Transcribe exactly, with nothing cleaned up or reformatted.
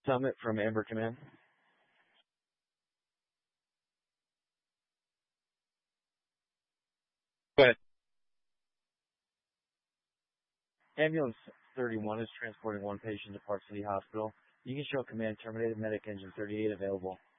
Summit from Amber Command. Go ahead. Ambulance thirty-one is transporting one patient to Park City Hospital. You can show command terminated, medic engine thirty-eight available.